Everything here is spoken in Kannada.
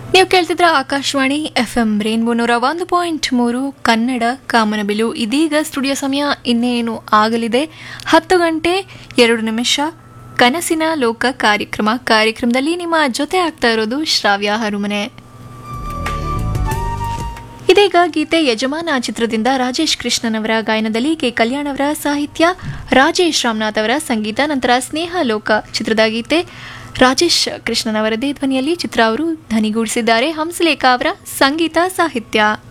ನೀವು ಕೇಳ್ತಿದ್ರ ಆಕಾಶವಾಣಿ FM ರೇನ್ಬೋ 101.3 ಕನ್ನಡ ಕಾಮನಬಿಲ್ಲು. ಇದೀಗ ಸ್ಟುಡಿಯೋ ಸಮಯ ಇನ್ನೇನು ಆಗಲಿದೆ 10 ಗಂಟೆ 2 ನಿಮಿಷ. ಕನಸಿನ ಲೋಕ ಕಾರ್ಯಕ್ರಮದಲ್ಲಿ ನಿಮ್ಮ ಜೊತೆ ಆಗ್ತಾ ಇರೋದು ಶ್ರಾವ್ಯ ಹರುಮನೆ. ಇದೀಗ ಗೀತೆ ಯಜಮಾನ ಚಿತ್ರದಿಂದ ರಾಜೇಶ್ ಕೃಷ್ಣನ್ ಅವರ ಗಾಯನದಲ್ಲಿ ಕೆ ಕಲ್ಯಾಣ್ ಅವರ ಸಾಹಿತ್ಯ, ರಾಜೇಶ್ ರಾಮನಾಥ್ ಅವರ ಸಂಗೀತ, ನಂತರ ಸ್ನೇಹ ಲೋಕ ಚಿತ್ರದ ಗೀತೆ ರಾಜೇಶ್ ಕೃಷ್ಣನ್ ಅವರದೇ ಧ್ವನಿಯಲ್ಲಿ ಚಿತ್ರ ಅವರು ಧ್ವನಿಗೂಡಿಸಿದ್ದಾರೆ. ಹಂಸಲೇಖ ಅವರ ಸಂಗೀತ ಸಾಹಿತ್ಯ.